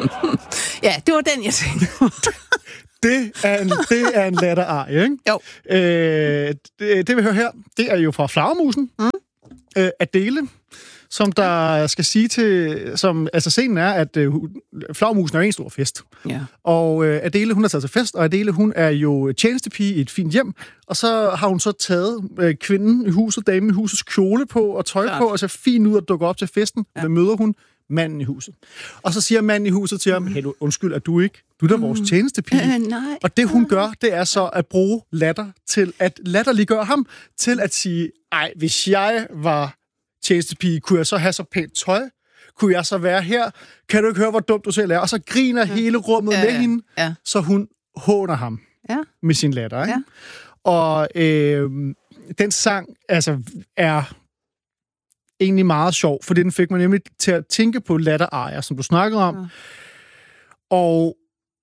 Ja, det var den, jeg tænkte. Det er en latter-arie, ikke? Jo. Det vi hører her, det er jo fra Flagermusen. Adele, som der skal sige til... Altså, scenen er, at Flagermusen er en stor fest. Ja. Og Adele, hun er taget til fest, og Adele, hun er jo tjenestepige i et fint hjem, og så har hun så taget kvinden i huset, damen i husets kjole på og tøj på, og ser fint ud og dukker op til festen. Ja. Hvad møder hun? Manden i huset. Og så siger manden i huset til ham, hey, undskyld, er du ikke? Du er da vores tjenestepige. Nej. Og det, hun gør, det er så at bruge latter til at latterliggøre ham, til at sige, ej, hvis jeg var tjenestepige, kunne jeg så have så pænt tøj? Kunne jeg så være her? Kan du ikke høre, hvor dumt du selv er? Og så griner hele rummet med hende, så hun håner ham med sin latter. Ikke? Ja. Og den sang altså er egentlig meget sjov, fordi den fik mig nemlig til at tænke på latter-arier, som du snakkede om. Ja. Og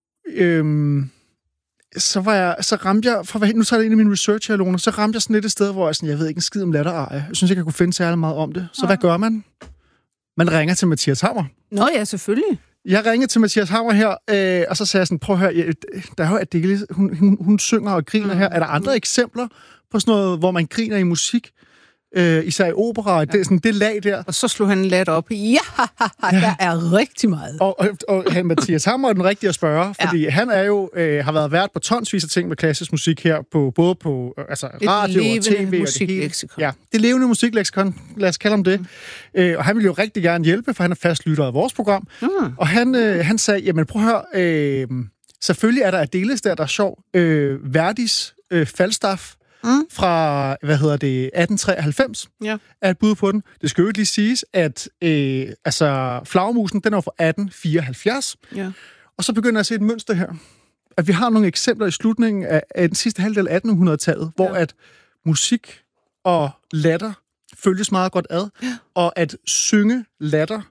så ramte jeg, nu tager jeg ind i min research her, Lone, så ramte jeg sådan lidt et sted, hvor jeg ved ikke en skid om latter-arier. Jeg synes ikke, jeg kunne finde særlig meget om det. Så hvad gør man? Man ringer til Mathias Hammer. Nå ja, selvfølgelig. Jeg ringede til Mathias Hammer her, og så sagde jeg sådan, prøv at høre, der er jo Adele, hun synger og griner her. Er der andre eksempler på sådan noget, hvor man griner i musik? Især i opera, det lag der. Og så slog han en lat op. Ja, der er rigtig meget. Og Mathias Hammer er den rigtige at spørge, fordi han er jo, har været vært på tonsvis af ting med klassisk musik her, både på radio og tv. Og det hele. Ja, det levende musikleksikon, lad os kalde ham det. Og han vil jo rigtig gerne hjælpe, for han er fast lytter af vores program. Og han sagde, jamen prøv at høre, selvfølgelig er der Adeles der er sjov. Verdis Falstaff, fra, 1893, er et bud på den. Det skal jo ikke lige siges, at Flagermusen, den er fra 1874. Ja. Og så begynder jeg at se et mønster her. At vi har nogle eksempler i slutningen af den sidste halvdel af 1800-tallet, hvor at musik og latter følges meget godt ad, og at synge latter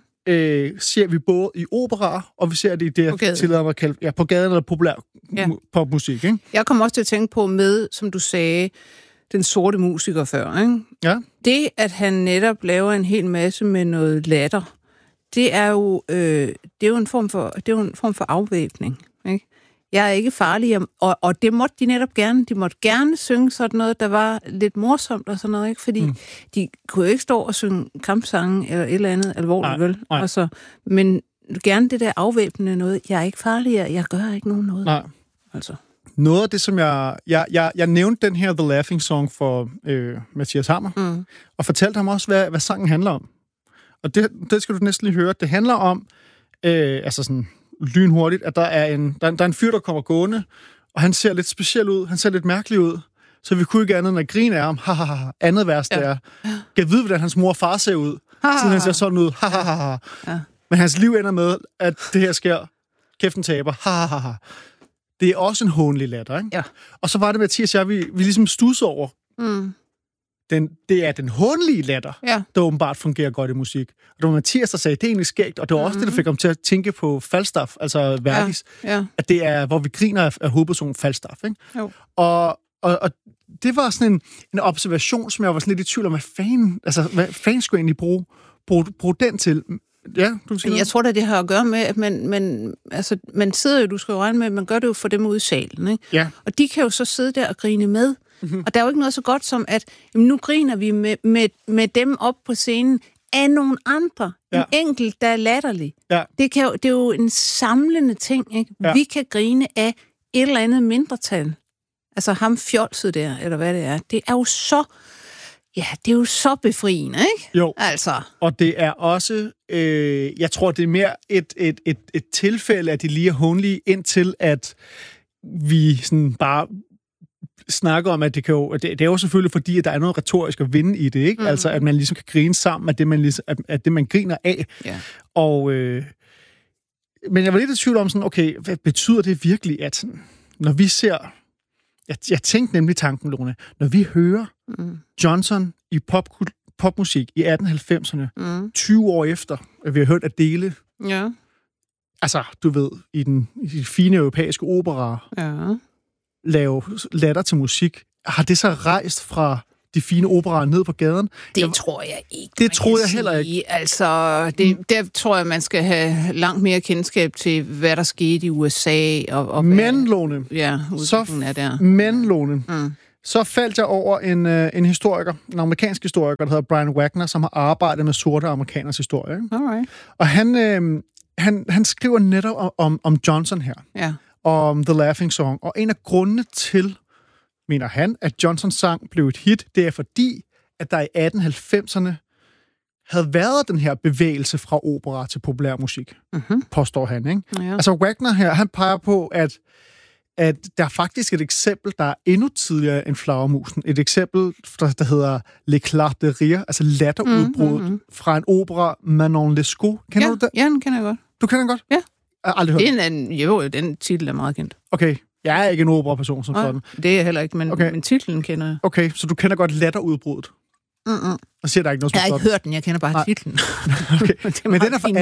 ser vi både i opera, og vi ser det i det, jeg tillader mig at kalde, på gaden eller populær popmusik, ikke? Jeg kom også til at tænke på med, som du sagde, den sorte musiker før, ikke? Ja. Det, at han netop laver en hel masse med noget latter, det er jo en form for afvæbning, ikke? Jeg er ikke farlig, og det måtte de netop gerne. De måtte gerne synge sådan noget, der var lidt morsomt og sådan noget, ikke? Fordi de kunne jo ikke stå og synge kampsange eller et eller andet alvorligt, vel? Altså, men gerne det der afvæbnende noget. Jeg er ikke farlig, jeg gør ikke nogen noget. Nej. Altså. Noget af det, som jeg nævnte den her The Laughing Song for Mathias Hammer, og fortalte ham også, hvad sangen handler om. Og det skal du næsten lige høre. Det handler om, sådan lynhurtigt, at der er en fyr, der kommer gående, og han ser lidt speciel ud, han ser lidt mærkelig ud, så vi kunne ikke andet end at grine af ham. Andet værst er, kan vide, hvordan hans mor og far ser ud, siden han ser sådan ud. Men hans liv ender med, at det her sker. Kæften taber. Det er også en hånlig latter, ikke? Ja. Og så var det Mathias og jeg, vi ligesom studsede over. Det er den hånlige latter, der åbenbart fungerer godt i musik. Og det var Mathias, der sagde, det er egentlig skægt, og det var også det, der fik ham til at tænke på Falstaff, altså Verdis, at det er, hvor vi griner af hovedpersonen Falstaff, ikke? Jo. Og det var sådan en observation, som jeg var sådan lidt i tvivl om, hvad fanden skulle jeg egentlig bruge den til? Ja, du siger jeg tror da, det har at gøre med, at man sidder jo, du skal jo regne med, man gør det jo for dem ude i salen, ikke? Ja. Og de kan jo så sidde der og grine med. Og der er jo ikke noget så godt som, at nu griner vi med dem op på scenen af nogle andre. En enkelt, der er latterlig. Ja. Det er jo en samlende ting, ikke? Ja. Vi kan grine af et eller andet mindretal. Altså ham fjolset der, eller hvad det er. Det er jo så... Ja, det er jo så befriende, ikke? Jo. Altså. Og det er også... jeg tror, det er mere et tilfælde, at de lige er hånlige, indtil at vi sådan bare snakker om, at det er jo selvfølgelig fordi, at der er noget retorisk at vinde i det, ikke? Altså, at man ligesom kan grine sammen af det, man griner af. Ja. Og, men jeg var lidt i tvivl om sådan, okay, hvad betyder det virkelig, at når vi ser... Jeg tænkte nemlig tanken, Lone, når vi hører Johnson i popmusik i 1890'erne, 20 år efter, at vi har hørt Adele, altså, du ved, i de fine europæiske operaer, lave latter til musik, har det så rejst fra de fine operaer ned på gaden. Det tror jeg ikke. Det troede jeg heller ikke. Altså, der tror jeg, man skal have langt mere kendskab til, hvad der skete i USA. Men, Lone, Lone, så faldt jeg over en historiker, en amerikansk historiker, der hedder Brian Wagner, som har arbejdet med sorte amerikaners historie. Ikke? Alright. Og han skriver netop om Johnson her. Ja. Om The Laughing Song. Og en af grundene til, mener han, at Johnsons sang blev et hit, det er fordi, at der i 1890'erne havde været den her bevægelse fra opera til populærmusik, påstår han. Ikke? Ja. Altså Wagner her, han peger på, at der er faktisk et eksempel, der er endnu tidligere end Flagermusen. Et eksempel, der hedder L'Éclat de Rire, altså latterudbruddet fra en opera, Manon Lescaut. Kender du det? Ja, den kender jeg godt. Du kender den godt? Ja. Jeg har aldrig hørt den titel er meget kendt. Okay, jeg er ikke en opera-person som sådan. Det er jeg heller ikke, men titlen kender jeg. Okay, så du kender godt latterudbruddet? Og siger der ikke noget jeg har ikke hørt den, jeg kender bare titlen. Okay. Men den er fra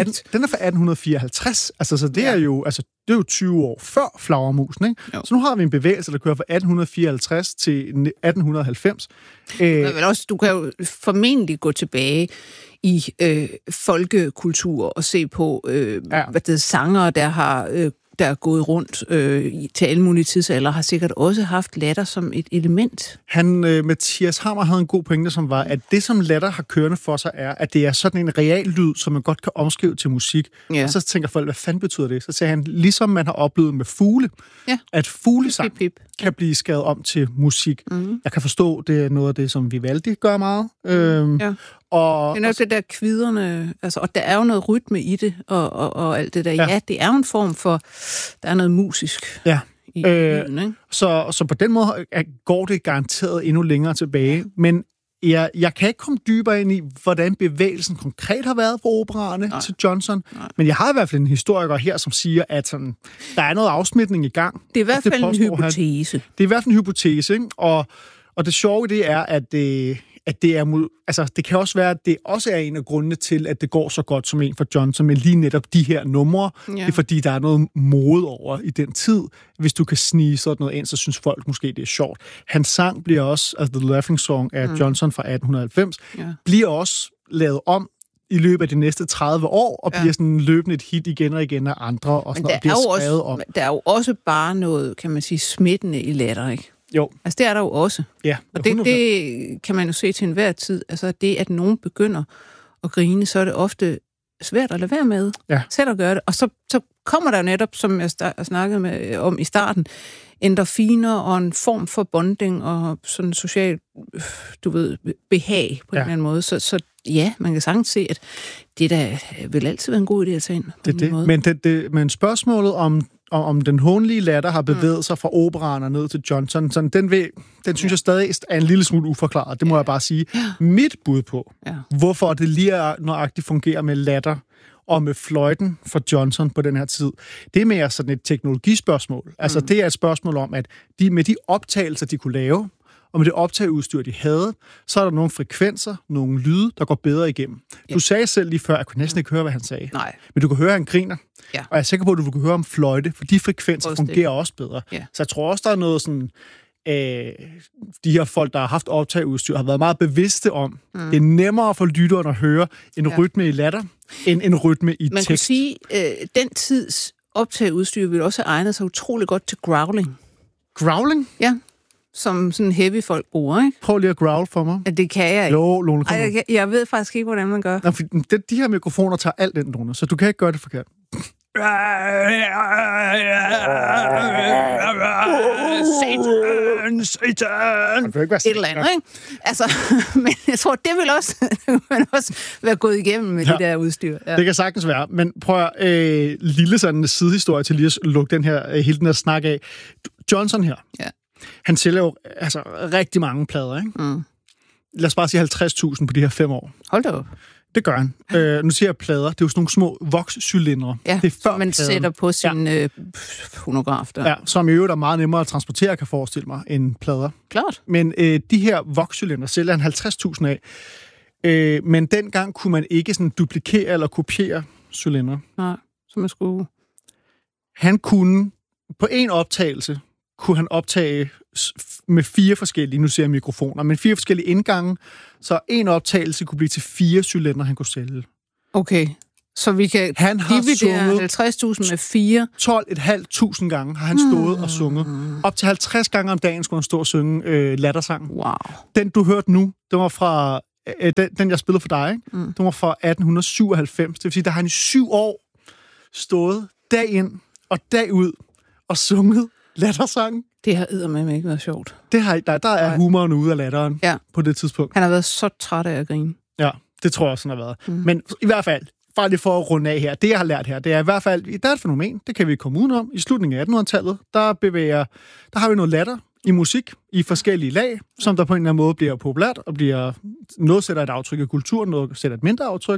1854, altså så det er jo 20 år før Flagermusen, ikke? Så nu har vi en bevægelse, der kører fra 1854 til 1890. Du kan jo formentlig gå tilbage i folkekultur og se på sangere, der er gået rundt til alle mulige tidsalder, har sikkert også haft latter som et element. Mathias Hammer havde en god pointe, som var, at det, som latter har kørende for sig, er, at det er sådan en real lyd, som man godt kan omskrive til musik. Ja. Og så tænker folk, hvad fanden betyder det? Så siger han, ligesom man har oplevet med fugle, at fuglesang kan blive skrevet om til musik. Jeg kan forstå, det er noget af det, som Vivaldi gør meget. Og det er det der kviderne, altså, og der er jo noget rytme i det, og alt det der. Ja, det er jo en form for, der er noget musisk i lyden, ikke? Så på den måde går det garanteret endnu længere tilbage, men jeg kan ikke komme dybere ind i, hvordan bevægelsen konkret har været på operaerne til Johnson, men jeg har i hvert fald en historiker her, som siger, at sådan, der er noget afsmitning i gang. Det er i hvert fald en hypotese. Det er i hvert fald en hypotese, ikke? Og det sjove det er, at det er, altså det kan også være, at det også er en af grundene til, at det går så godt som en for Johnson, men lige netop de her numre, det er fordi, der er noget mode over i den tid. Hvis du kan snige sådan noget ind, så synes folk måske, det er sjovt. Hans sang bliver også, altså The Laughing Song af Johnson fra 1890, bliver også lavet om i løbet af de næste 30 år, og bliver sådan løbende et hit igen og igen af andre, og sådan noget, bliver skrevet om. Der er jo også bare noget, kan man sige, smittende i latter, ikke? Jo. Altså, det er der jo også. Ja, og det kan man jo se til enhver tid. Altså, det, at nogen begynder at grine, så er det ofte svært at lade være med selv at gøre det. Og så kommer der jo netop, som jeg snakkede om i starten, endorfiner og en form for bonding og sådan social, behag på en eller anden måde. Så ja, man kan sagtens se, at det der vil altid være en god idé at tage ind på en måde. Men spørgsmålet om den hånlige latter har bevæget sig fra operaen og ned til Johnson, sådan, den synes jeg stadig er en lille smule uforklaret. Det må jeg bare sige. Mit bud på, hvorfor det lige er nøjagtigt fungerer med latter og med fløjten for Johnson på den her tid, det er mere sådan et teknologispørgsmål. Altså, det er et spørgsmål om, at med de optagelser, de kunne lave, og med det optageudstyr, de havde, så er der nogle frekvenser, nogle lyde, der går bedre igennem. Du sagde selv lige før, jeg kunne næsten ikke høre, hvad han sagde. Nej. Men du kan høre, at han griner. Ja. Og jeg er sikker på, at du kunne høre om fløjte, for de frekvenser fungerer også bedre. Ja. Så jeg tror også, der er noget sådan... de her folk, der har haft optageudstyr, har været meget bevidste om. Det er nemmere for lytteren at høre en rytme i latter, end en rytme i tekst. Man kan sige, den tids optageudstyr ville også have egnet sig utrolig godt til growling. Growling? Ja. Som sådan heavy folk bruger, ikke? Prøv lige at growl for mig. Ja, det kan jeg ikke. Jo, Lone, kom. Jeg ved faktisk ikke, hvordan man gør. Nå, de her mikrofoner tager alt ind, Lone, så du kan ikke gøre det forkert. Satan! Et eller andet, ikke? Altså, men jeg tror, det vil også være gået igennem med det der udstyr. Ja. Det kan sagtens være, men prøv at lille sådan en sidehistorie til lige at lukke hele den her snak af. Johnson her, han sælger jo rigtig mange plader, ikke? Lad os bare sige 50.000 på de her 5 år. Hold da op. Det gør han. Nu siger jeg plader. Det er jo sådan nogle små vokscylindre. Ja, det er før man pladen sætter på sin fonograf der. Ja, som i øvrigt er meget nemmere at transportere, kan forestille mig, end plader. Klart. Men de her vokscylindre sælger han 50.000 af. Men dengang kunne man ikke sådan duplikere eller kopiere cylindre. Nej, så man skulle... Han kunne på en optagelse kunne han optage med 4 forskellige, nu ser jeg mikrofoner, men 4 forskellige indgange, så en optagelse kunne blive til 4 cylinder, han kunne sælge. Okay, så vi kan dividere 50.000 med 4. 12.500 gange har han stået og sunget. Op til 50 gange om dagen skulle han stå og synge lattersang. Wow. Den, du hørte nu, det var fra den jeg spillede for dig, ikke? Den var fra 1897. Det vil sige, der har han i 7 år stået dag ind og dag ud og sunget lattersang. Det har eddermame ikke været sjovt. Der er humoren ude af latteren på det tidspunkt. Han har været så træt af at grine. Ja, det tror jeg også, han har været. Men i hvert fald, bare lige for at runde af her, det jeg har lært her, det er i hvert fald, der er et fænomen, det kan vi komme udenom. I slutningen af 1800-tallet, der har vi noget latter i musik, i forskellige lag, som der på en eller anden måde bliver populært, og noget sætter et aftryk i kulturen, noget sætter et mindre aftryk.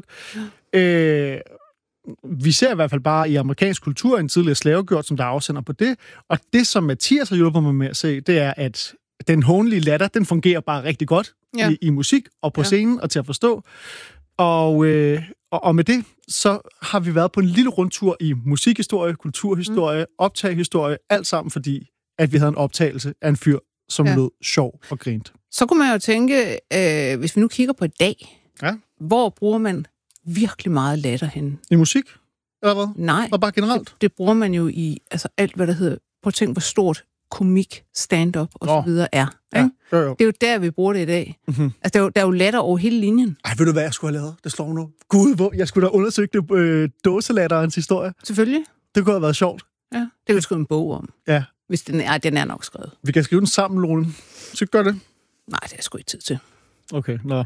Vi ser i hvert fald bare i amerikansk kultur en tidligere slavegjort, som der afsender på det. Og det, som Mathias har hjulpet mig med at se, det er, at den hånlige latter, den fungerer bare rigtig godt i musik og på scenen og til at forstå. Og med det, så har vi været på en lille rundtur i musikhistorie, kulturhistorie, optagehistorie, alt sammen fordi, at vi havde en optagelse af en fyr, som lød sjov og grint. Så kunne man jo tænke, hvis vi nu kigger på i dag, hvor bruger man virkelig meget latter henne? I musik? Eller hvad? Nej. Og bare generelt? Det bruger man jo i alt, hvad der hedder, prøv at tænke, hvor stort komik, stand-up og så videre er. Ikke? Ja, jo. Det er jo der, vi bruger det i dag. Mm-hmm. Altså, der er jo latter over hele linjen. Ej, ved du hvad jeg skulle have lavet? Det slår nu. Gud, jeg skulle da undersøgt dåselatterens historie. Selvfølgelig. Det kunne have været sjovt. Ja, det kan vi skrive en bog om. Ja. Hvis den er nok skrevet. Vi kan skrive den sammen, Lone. Så gør det. Nej, det er sgu ikke tid til. Okay, nå.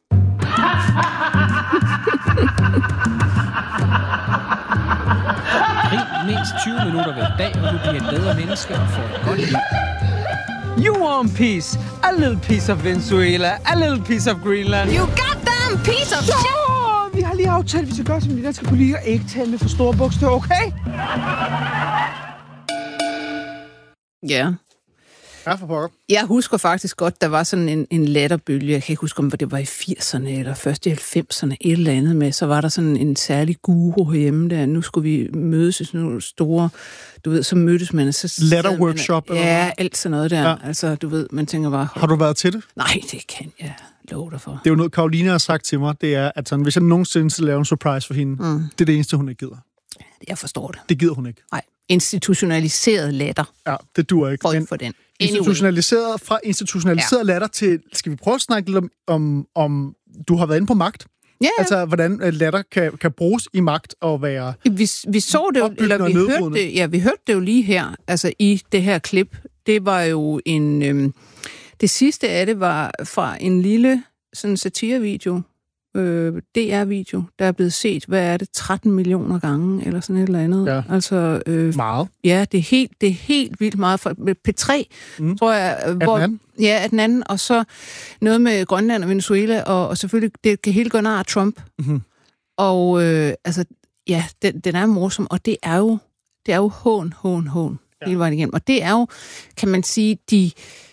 Grin mindst 20 minutter hver dag, og du bliver et bedre menneske og får et godt liv. You want peace, a little piece of Venezuela, a little piece of Greenland. You goddamn piece of shit! Vi har lige aftalt, at vi skal gøre som de danske politikere, ikke tale med for store bogstaver, okay? Ja. Ja, for pokker. Jeg husker faktisk godt, der var sådan en latterbølge. Jeg kan ikke huske, om det var i 80'erne eller først i 90'erne, et eller andet med. Så var der sådan en særlig guru herhjemme der. Nu skulle vi mødes i sådan nogle store, du ved, så mødtes man. Latter-workshop? Ja, alt sådan noget der. Ja. Altså, du ved, man tænker bare... Har du været til det? Nej, det kan jeg love dig for. Det er jo noget, Karoline har sagt til mig, det er, at sådan, hvis jeg nogensinde skal lave en surprise for hende, det er det eneste, hun ikke gider. Jeg forstår det. Det gider hun ikke. Nej. Institutionaliseret latter. Ja, det duer ikke. For den. Institutionaliseret latter til... Skal vi prøve at snakke lidt om du har været inde på magt? Ja. Altså, hvordan latter kan bruges i magt og være... Vi så det jo, eller vi hørte det, vi hørte det jo lige her, altså i det her klip. Det var jo en... det sidste af det var fra en lille sådan satirevideo, DR-video, der er blevet set, hvad er det, 13 millioner gange, eller sådan et eller andet. Ja. Altså, meget. Ja, det er helt vildt meget. For P3, tror jeg... Af den anden. Og så noget med Grønland og Venezuela, og selvfølgelig, det kan helt gå nær Trump. Mm-hmm. Og altså, ja, den er morsom, og det er jo hån hele vejen igennem. Og det er jo, kan man sige, de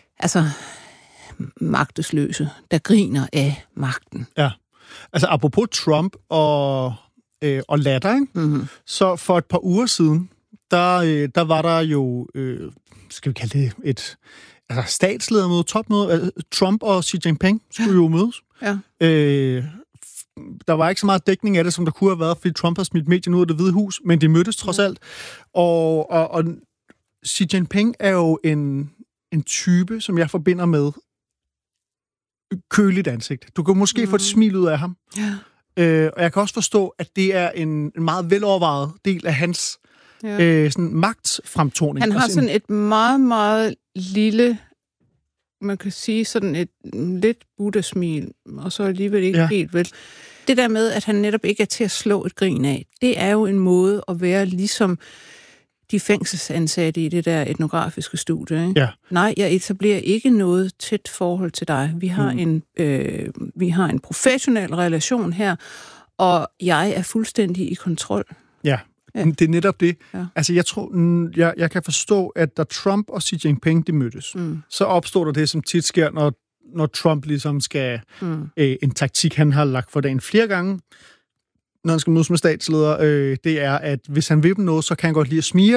magtesløse, der griner af magten. Ja. Altså, apropos Trump og latter, ikke? Mm-hmm. Så for et par uger siden, der var der jo, skal vi kalde det et statsledermøde, topmøde. Trump og Xi Jinping skulle jo mødes. Ja. Der var ikke så meget dækning af det, som der kunne have været, fordi Trump har smidt medierne ud af Det Hvide Hus, men de mødtes trods alt. Og Xi Jinping er jo en type, som jeg forbinder med køligt ansigt. Du kan måske få et smil ud af ham. Ja. Og jeg kan også forstå, at det er en meget velovervejet del af hans sådan magtfremtoning. Han har sådan et meget, meget lille, man kan sige sådan et lidt buddha-smil, og så alligevel ikke helt vel. Det der med, at han netop ikke er til at slå et grin af, det er jo en måde at være ligesom de fængselsansatte i det der etnografiske studie. Ikke? Ja. Nej, jeg etablerer ikke noget tæt forhold til dig. Vi har en professionel relation her, og jeg er fuldstændig i kontrol. Ja, det er netop det. Ja. Altså, jeg tror, jeg kan forstå, at da Trump og Xi Jinping de mødtes, så opstår der det, som tit sker, når Trump ligesom skal... en taktik, han har lagt for dagen flere gange, når han skal mødes med statsleder, det er, at hvis han vil dem noget, så kan han godt lide at smire dem,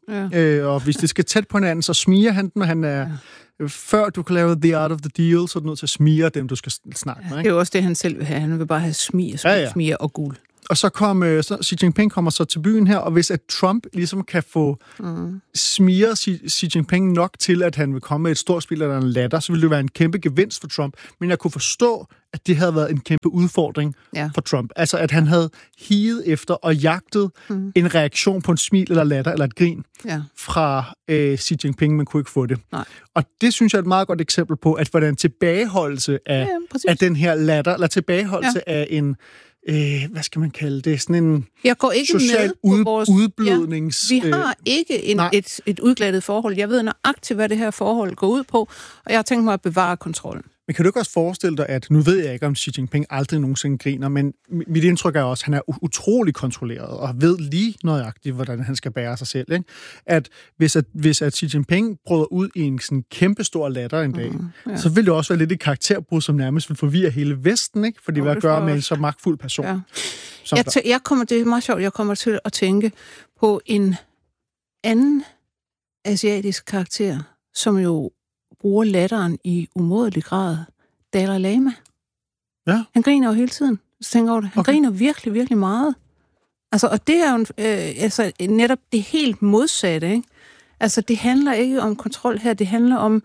Ja. Og hvis det skal tæt på hinanden, så smiger han dem, og han er... Ja. Før du kan lave the art of the deal, så er du nødt til at smire dem, du skal snakke med. Ikke? Det er jo også det, han selv vil have. Han vil bare have smiger og guld. Og så Xi Jinping kommer så til byen her, og hvis at Trump ligesom kan få smiret Xi Jinping nok til, at han vil komme med et stort spil eller en latter, så ville det være en kæmpe gevinst for Trump. Men jeg kunne forstå, at det havde været en kæmpe udfordring for Trump. Altså, at han havde higet efter og jagtet en reaktion på en smil eller latter eller et grin fra Xi Jinping, men kunne ikke få det. Nej. Og det synes jeg er et meget godt eksempel på, at hvordan tilbageholdelse af den her latter, eller tilbageholdelse af en hvad skal man kalde det? Sådan en jeg går ikke social med på vores udblødnings... Vi har ikke et udglattet forhold. Jeg ved nøjagtigt, hvad det her forhold går ud på, og jeg har tænkt mig at bevare kontrollen. Men kan du ikke også forestille dig, at nu ved jeg ikke, om Xi Jinping aldrig nogensinde griner, men mit indtryk er også, at han er utrolig kontrolleret og ved lige nøjagtigt, hvordan han skal bære sig selv. Ikke? At hvis Xi Jinping bryder ud i en sådan kæmpe stor latter en dag, så vil det også være lidt et karakterbrud, som nærmest vil forvirre hele Vesten, ikke? Fordi hvad gør med en så magtfuld person? Ja. Det er meget sjovt, jeg kommer til at tænke på en anden asiatisk karakter, som jo bruger latteren i umådelig grad. Dalai Lama. Ja. Han griner jo hele tiden. Så tænker over det. Han griner virkelig, virkelig meget. Altså, og det er jo netop det helt modsatte, ikke? Altså, det handler ikke om kontrol her. Det handler om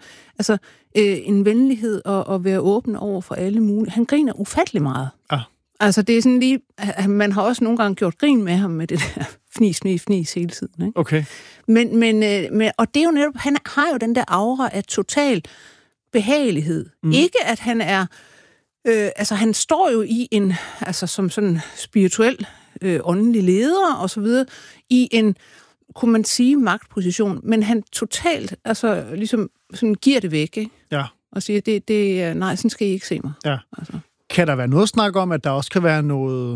en venlighed og være åben over for alle mulige. Han griner ufattelig meget. Ja. Altså, det er sådan lige... Man har også nogle gange gjort grin med ham med det der fnis hele tiden, ikke? Okay. Men og det er jo netop... Han har jo den der aura af total behagelighed. Ikke, at han er... han står jo i en... Altså, som sådan spirituel, åndelig leder, og så videre, i en, kunne man sige, magtposition. Men han totalt, ligesom sådan giver det væk, ikke? Ja. Og siger, nej, sådan skal I ikke se mig. Ja. Altså. Kan der være noget snak om, at der også kan være noget...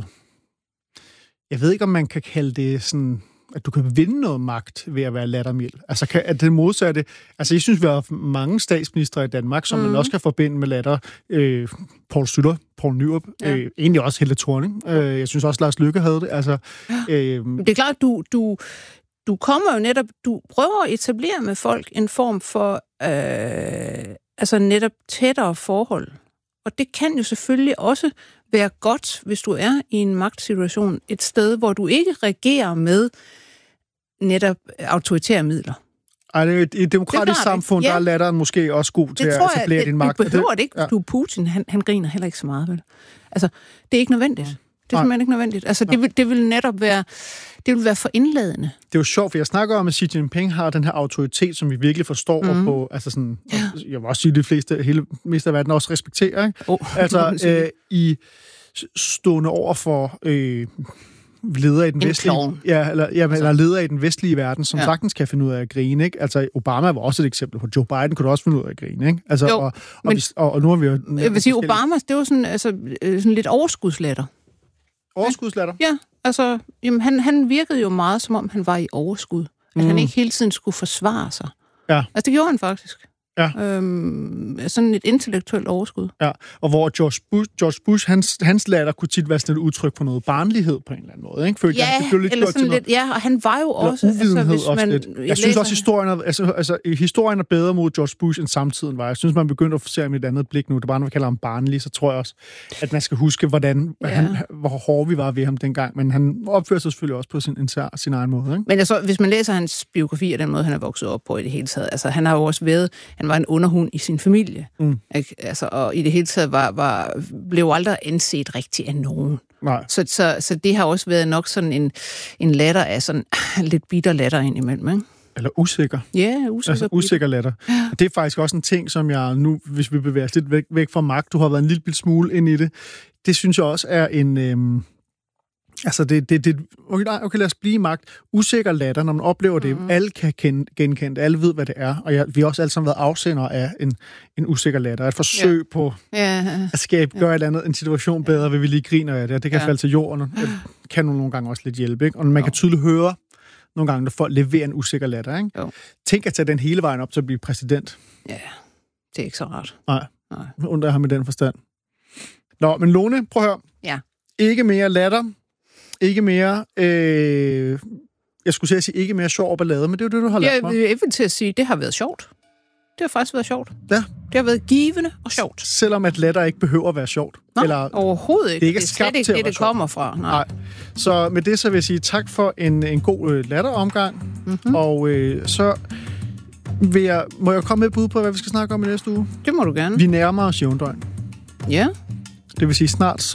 Jeg ved ikke, om man kan kalde det sådan... At du kan vinde noget magt ved at være lattermild. Altså, er det modsatte... Altså, jeg synes, vi har mange statsministre i Danmark, som man også kan forbinde med latter. Poul Schlüter, Poul Nyrup, egentlig også Helle Thorning. Jeg synes også, Lars Løkke havde det. Altså, det er klart, du kommer jo netop... Du prøver at etablere med folk en form for netop tættere forhold. Og det kan jo selvfølgelig også være godt, hvis du er i en magtsituation, et sted, hvor du ikke reagerer med netop autoritære midler. Ej, det er et demokratisk samfund, der er latteren måske også god til at etablere din magt. Du behøver det ikke. Du Putin, han griner heller ikke så meget, vel? Altså, det er ikke nødvendigt. Det er simpelthen ikke nødvendigt. Altså, det vil netop være... Det vil være for indladende. Det er jo sjovt, for jeg snakker om, at Xi Jinping har den her autoritet, som vi virkelig forstår, og på, altså sådan, jeg vil også sige, at de meste af verden også respekterer, ikke? I stående over for ledere i den vestlige... eller ledere i den vestlige verden, som sagtens kan finde ud af at grine, ikke? Altså, Obama var også et eksempel på. Joe Biden kunne også finde ud af at grine, ikke? Altså, og nu har vi jo... Jeg vil sige, Obama, det var sådan lidt overskudslatter. Overskudslatter? Ja, altså, jamen, han virkede jo meget, som om han var i overskud. At han ikke hele tiden skulle forsvare sig. Ja. Altså, det gjorde han faktisk. Ja. Sådan et intellektuelt overskud. Ja, og hvor George Bush, hans latter kunne tit være sådan et udtryk på noget barnlighed på en eller anden måde, ikke? Følte eller sådan lidt, og han var jo også... Jeg synes også, historien er bedre mod George Bush end samtiden var. Jeg synes, man begynder at se ham i et andet blik nu. Det er bare, når vi kalder ham barnlig, så tror jeg også, at man skal huske, hvor hård vi var ved ham dengang. Men han opfører sig selvfølgelig også på sin egen måde, ikke? Men altså, hvis man læser hans biografi og den måde, han er vokset op på i det hele taget, altså, han har jo også været... Han var en underhund i sin familie. Ikke? Altså, og i det hele taget blev aldrig anset rigtigt af nogen. Nej. Så det har også været nok sådan en latter af sådan lidt bitter latter indimellem, ikke? Eller usikker. Ja, usikker. Altså usikker latter. Ja. Og det er faktisk også en ting, som jeg nu, hvis vi bevæger os lidt væk fra magt, du har været en lille smule ind i det. Det synes jeg også er en... Okay, lad os blive magt. Usikker latter, når man oplever det, alle kan genkende det, alle ved, hvad det er, og vi har også alle sammen været afsender af en usikker latter, et forsøg på at gøre et eller andet, en situation bedre, ved vi lige griner af det, og det kan falde til jorden, og det kan nogle gange også lidt hjælpe, ikke? Og man kan tydeligt høre nogle gange, når folk leverer en usikker latter, ikke? Jo. Tænk at tage den hele vejen op til at blive præsident. Ja, det er ikke så rart. Nej. Undrer ham i den forstand. Nå, men Lone, prøv at høre. Ja. Ikke mere latter. Ikke mere jeg skulle sige ikke mere sjov ballade, men det er jo det, du har lært mig. Jeg vil til at sige, det har været sjovt. Det har faktisk været sjovt. Ja. Det har været givende og sjovt. Selvom at latter ikke behøver at være sjovt. Nå, eller, overhovedet ikke. Det er ikke det er skabt slet ikke til det, at være det kommer fra. Nej. Så med det så vil jeg sige tak for en god latteromgang. Mm-hmm. Og så må jeg komme med et bud på, hvad vi skal snakke om i næste uge? Det må du gerne. Vi nærmer os jævndøgn. Ja. Det vil sige snart